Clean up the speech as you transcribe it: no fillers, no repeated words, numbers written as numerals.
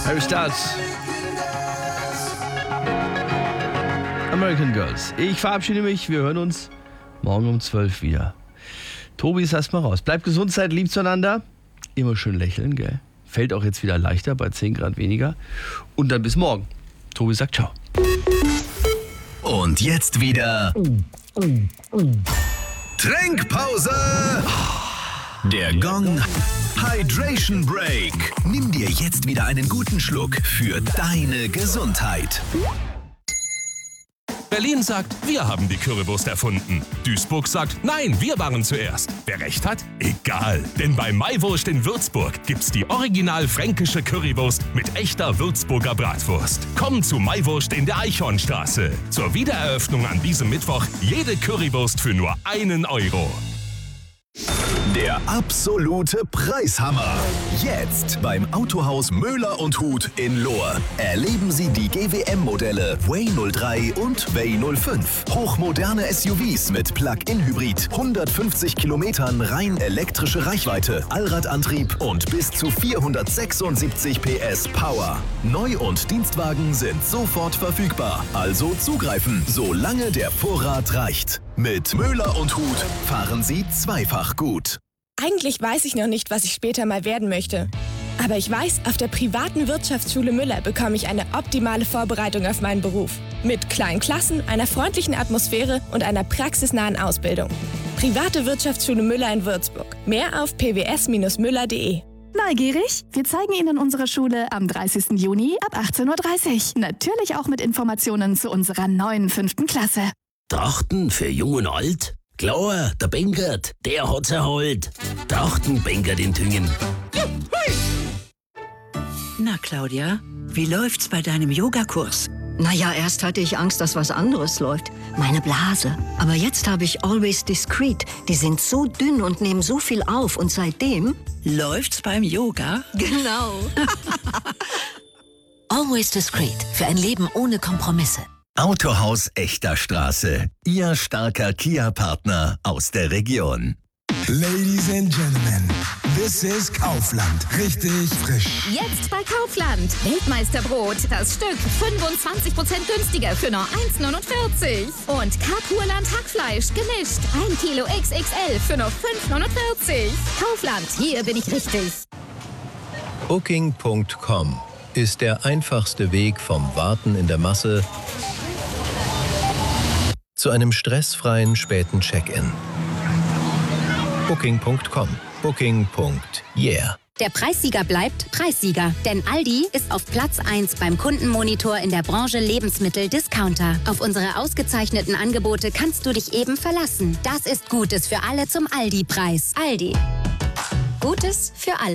Harry Styles. American Girls. Ich verabschiede mich. Wir hören uns morgen um 12 wieder. Tobi ist erstmal raus. Bleibt gesund, seid lieb zueinander. Immer schön lächeln, gell? Fällt auch jetzt wieder leichter bei 10 Grad weniger. Und dann bis morgen. Tobi sagt ciao. Und jetzt wieder Trinkpause. Der Gong Hydration Break. Nimm dir jetzt wieder einen guten Schluck für deine Gesundheit. Berlin sagt, wir haben die Currywurst erfunden. Duisburg sagt, nein, wir waren zuerst. Wer recht hat? Egal. Denn bei Maiwurst in Würzburg gibt's die original fränkische Currywurst mit echter Würzburger Bratwurst. Komm zu Maiwurst in der Eichhornstraße. Zur Wiedereröffnung an diesem Mittwoch jede Currywurst für nur 1 Euro. Der absolute Preishammer. Jetzt beim Autohaus Möller und Huth in Lohr. Erleben Sie die GWM-Modelle Way 03 und Way 05. Hochmoderne SUVs mit Plug-in-Hybrid, 150 Kilometern rein elektrische Reichweite, Allradantrieb und bis zu 476 PS Power. Neu- und Dienstwagen sind sofort verfügbar. Also zugreifen, solange der Vorrat reicht. Mit Möller und Huth fahren Sie zweifach gut. Eigentlich weiß ich noch nicht, was ich später mal werden möchte. Aber ich weiß, auf der privaten Wirtschaftsschule Müller bekomme ich eine optimale Vorbereitung auf meinen Beruf. Mit kleinen Klassen, einer freundlichen Atmosphäre und einer praxisnahen Ausbildung. Private Wirtschaftsschule Müller in Würzburg. Mehr auf pws-müller.de. Neugierig? Wir zeigen Ihnen unsere Schule am 30. Juni ab 18:30 Uhr. Natürlich auch mit Informationen zu unserer neuen 5. Klasse. Trachten für Jung und Alt? Klar, der Bengert, der hat's erholt. Trachten Bengert in Tüngen. Na, Claudia, wie läuft's bei deinem Yogakurs? Naja, erst hatte ich Angst, dass was anderes läuft. Meine Blase. Aber jetzt habe ich Always Discreet. Die sind so dünn und nehmen so viel auf. Und seitdem... Läuft's beim Yoga? Genau. Always Discreet. Für ein Leben ohne Kompromisse. Autohaus Echter Straße. Ihr starker Kia-Partner aus der Region. Ladies and Gentlemen, this is Kaufland. Richtig frisch. Jetzt bei Kaufland. Weltmeisterbrot. Das Stück 25% günstiger für nur 1,49. Und Kapurland Hackfleisch gemischt. 1 Kilo XXL für nur 5,49. Kaufland, hier bin ich richtig. Booking.com ist der einfachste Weg vom Warten in der Masse zu einem stressfreien späten Check-in. Booking.com. Booking.yeah. Der Preissieger bleibt Preissieger, denn Aldi ist auf Platz 1 beim Kundenmonitor in der Branche Lebensmittel-Discounter. Auf unsere ausgezeichneten Angebote kannst du dich eben verlassen. Das ist Gutes für alle zum Aldi-Preis. Aldi. Gutes für alle.